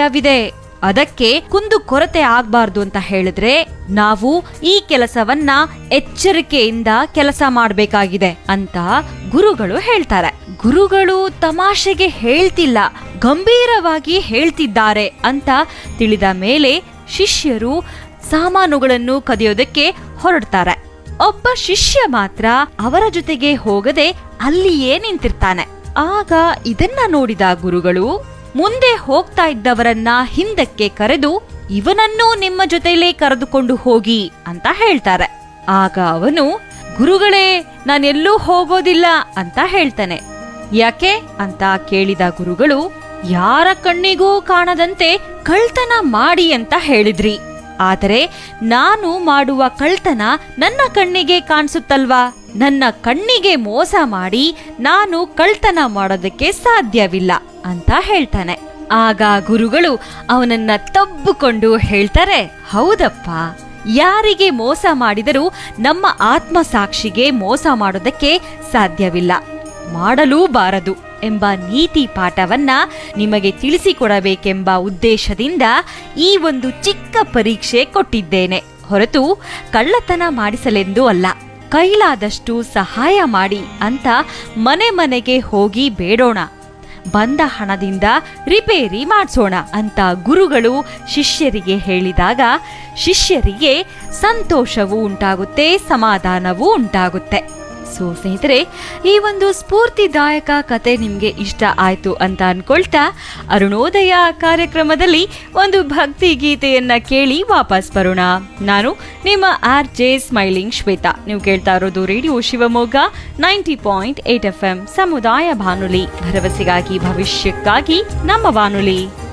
ಅಪಾಯವಿದೆ. ಅದಕ್ಕೆ ಕುಂದು ಕೊರತೆ ಆಗ್ಬಾರ್ದು ಅಂತ ಹೇಳಿದ್ರೆ ನಾವು ಈ ಕೆಲಸವನ್ನ ಎಚ್ಚರಿಕೆಯಿಂದ ಕೆಲಸ ಮಾಡಬೇಕಾಗಿದೆ ಅಂತ ಗುರುಗಳು ಹೇಳ್ತಾರೆ. ಗುರುಗಳು ತಮಾಷೆಗೆ ಹೇಳ್ತಿಲ್ಲ, ಗಂಭೀರವಾಗಿ ಹೇಳ್ತಿದ್ದಾರೆ ಅಂತ ತಿಳಿದ ಮೇಲೆ ಶಿಷ್ಯರು ಸಾಮಾನುಗಳನ್ನು ಕದಿಯೋದಕ್ಕೆ ಹೊರಡ್ತಾರೆ. ಒಬ್ಬ ಶಿಷ್ಯ ಮಾತ್ರ ಅವರ ಜೊತೆಗೆ ಹೋಗದೆ ಅಲ್ಲಿಯೇ ನಿಂತಿರ್ತಾನೆ. ಆಗ ಇದನ್ನ ನೋಡಿದ ಗುರುಗಳು ಮುಂದೆ ಹೋಗ್ತಾ ಇದ್ದವರನ್ನ ಹಿಂದಕ್ಕೆ ಕರೆದು ಇವನನ್ನು ನಿಮ್ಮ ಜೊತೆಲೇ ಕರೆದುಕೊಂಡು ಹೋಗಿ ಅಂತ ಹೇಳ್ತಾರೆ. ಆಗ ಅವನು, ಗುರುಗಳೇ, ನಾನೆಲ್ಲೂ ಹೋಗೋದಿಲ್ಲ ಅಂತ ಹೇಳ್ತಾನೆ. ಯಾಕೆ ಅಂತ ಕೇಳಿದ ಗುರುಗಳು, ಯಾರ ಕಣ್ಣಿಗೂ ಕಾಣದಂತೆ ಕಳ್ತನ ಮಾಡಿ ಅಂತ ಹೇಳಿದ್ರಿ. ಆದರೆ ನಾನು ಮಾಡುವ ಕಳ್ತನ ನನ್ನ ಕಣ್ಣಿಗೆ ಕಾಣಿಸುತ್ತಲ್ವಾ? ನನ್ನ ಕಣ್ಣಿಗೆ ಮೋಸ ಮಾಡಿ ನಾನು ಕಳ್ತನ ಮಾಡೋದಕ್ಕೆ ಸಾಧ್ಯವಿಲ್ಲ ಅಂತ ಹೇಳ್ತಾನೆ. ಆಗ ಗುರುಗಳು ಅವನನ್ನ ತಬ್ಬಿಕೊಂಡು ಹೇಳ್ತಾರೆ, ಹೌದಪ್ಪ, ಯಾರಿಗೆ ಮೋಸ ಮಾಡಿದರೂ ನಮ್ಮ ಆತ್ಮಸಾಕ್ಷಿಗೆ ಮೋಸ ಮಾಡೋದಕ್ಕೆ ಸಾಧ್ಯವಿಲ್ಲ, ಮಾಡಲೂಬಾರದು ಎಂಬ ನೀತಿ ಪಾಠವನ್ನ ನಿಮಗೆ ತಿಳಿಸಿಕೊಡಬೇಕೆಂಬ ಉದ್ದೇಶದಿಂದ ಈ ಒಂದು ಚಿಕ್ಕ ಪರೀಕ್ಷೆ ಕೊಟ್ಟಿದ್ದೇನೆ ಹೊರತು ಕಳ್ಳತನ ಮಾಡಿಸಲೆಂದು ಅಲ್ಲ. ಕೈಲಾದಷ್ಟು ಸಹಾಯ ಮಾಡಿ ಅಂತ ಮನೆ ಮನೆಗೆ ಹೋಗಿ ಬೇಡೋಣ, ಬಂದ ಹಣದಿಂದ ರಿಪೇರಿ ಮಾಡಿಸೋಣ ಅಂತ ಗುರುಗಳು ಶಿಷ್ಯರಿಗೆ ಹೇಳಿದಾಗ ಶಿಷ್ಯರಿಗೆ ಸಂತೋಷವೂ ಉಂಟಾಗುತ್ತೆ, ಸಮಾಧಾನವೂ ಉಂಟಾಗುತ್ತೆ. ಸೊ ಸ್ನೇಹಿತರೆ, ಈ ಒಂದು ಸ್ಫೂರ್ತಿದಾಯಕ ಕತೆ ನಿಮ್ಗೆ ಇಷ್ಟ ಆಯ್ತು ಅಂತ ಅನ್ಕೊಳ್ತಾ ಅರುಣೋದಯ ಕಾರ್ಯಕ್ರಮದಲ್ಲಿ ಒಂದು ಭಕ್ತಿ ಗೀತೆಯನ್ನ ಕೇಳಿ ವಾಪಸ್ ಬರೋಣ. ನಾನು ನಿಮ್ಮ RJ ಸ್ಮೈಲಿಂಗ್ ಶ್ವೇತಾ. ನೀವು ಕೇಳ್ತಾ ಇರೋದು ರೇಡಿಯೋ ಶಿವಮೊಗ್ಗ 90.8 FM ಸಮುದಾಯ ಬಾನುಲಿ, ಭರವಸೆಗಾಗಿ ಭವಿಷ್ಯಕ್ಕಾಗಿ ನಮ್ಮ ಬಾನುಲಿ.